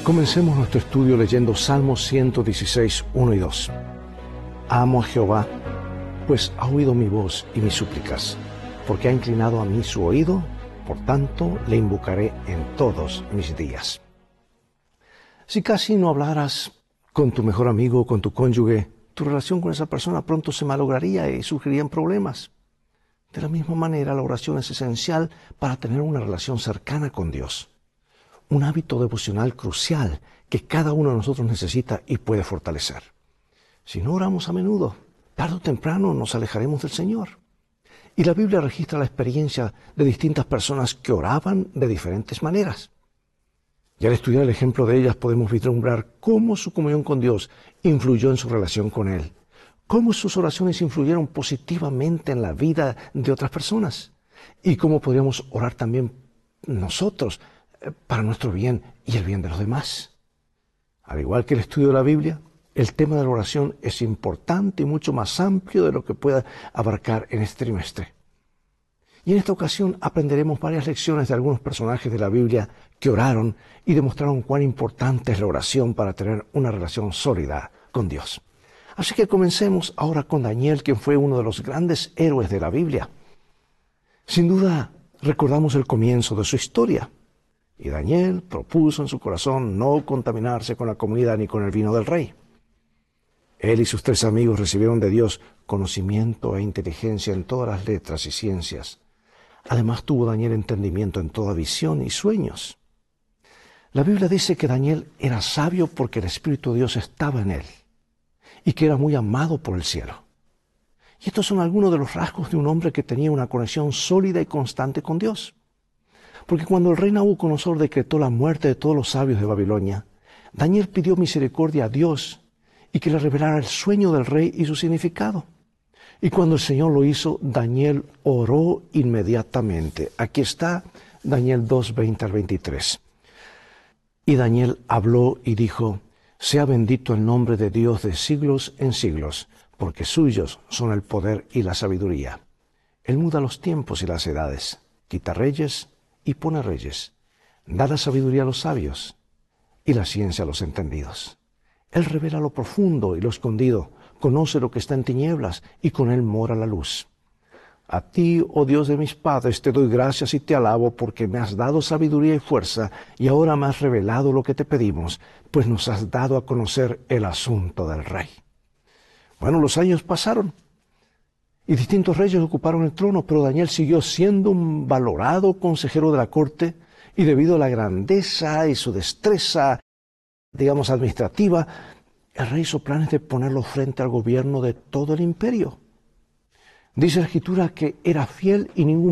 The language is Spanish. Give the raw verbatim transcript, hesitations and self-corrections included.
Comencemos nuestro estudio leyendo Salmos ciento dieciséis, uno y dos. Amo a Jehová, pues ha oído mi voz y mis súplicas, porque ha inclinado a mí su oído, por tanto le invocaré en todos mis días. Si casi no hablaras con tu mejor amigo o con tu cónyuge, tu relación con esa persona pronto se malograría y surgirían problemas. De la misma manera, la oración es esencial para tener una relación cercana con Dios. Un hábito devocional crucial que cada uno de nosotros necesita y puede fortalecer. Si no oramos a menudo, tarde o temprano nos alejaremos del Señor. Y la Biblia registra la experiencia de distintas personas que oraban de diferentes maneras. Y al estudiar el ejemplo de ellas podemos vislumbrar cómo su comunión con Dios influyó en su relación con Él, cómo sus oraciones influyeron positivamente en la vida de otras personas y cómo podríamos orar también nosotros para nuestro bien y el bien de los demás. Al igual que el estudio de la Biblia, el tema de la oración es importante y mucho más amplio de lo que pueda abarcar en este trimestre. Y en esta ocasión aprenderemos varias lecciones de algunos personajes de la Biblia que oraron y demostraron cuán importante es la oración para tener una relación sólida con Dios. Así que comencemos ahora con Daniel, quien fue uno de los grandes héroes de la Biblia. Sin duda, recordamos el comienzo de su historia. Y Daniel propuso en su corazón no contaminarse con la comida ni con el vino del rey. Él y sus tres amigos recibieron de Dios conocimiento e inteligencia en todas las letras y ciencias. Además tuvo Daniel entendimiento en toda visión y sueños. La Biblia dice que Daniel era sabio porque el Espíritu de Dios estaba en él y que era muy amado por el cielo. Y estos son algunos de los rasgos de un hombre que tenía una conexión sólida y constante con Dios. Porque cuando el rey Nabucodonosor decretó la muerte de todos los sabios de Babilonia, Daniel pidió misericordia a Dios y que le revelara el sueño del rey y su significado. Y cuando el Señor lo hizo, Daniel oró inmediatamente. Aquí está Daniel dos, veinte al veintitrés. Y Daniel habló y dijo: sea bendito el nombre de Dios de siglos en siglos, porque suyos son el poder y la sabiduría. Él muda los tiempos y las edades, quita reyes y pone reyes, da la sabiduría a los sabios y la ciencia a los entendidos. Él revela lo profundo y lo escondido, conoce lo que está en tinieblas y con él mora la luz. A ti, oh Dios de mis padres, te doy gracias y te alabo porque me has dado sabiduría y fuerza y ahora me has revelado lo que te pedimos, pues nos has dado a conocer el asunto del rey. Bueno, los años pasaron y distintos reyes ocuparon el trono, pero Daniel siguió siendo un valorado consejero de la corte y debido a la grandeza y su destreza, digamos, administrativa, el rey hizo planes de ponerlo frente al gobierno de todo el imperio. Dice la Escritura que era fiel y ningún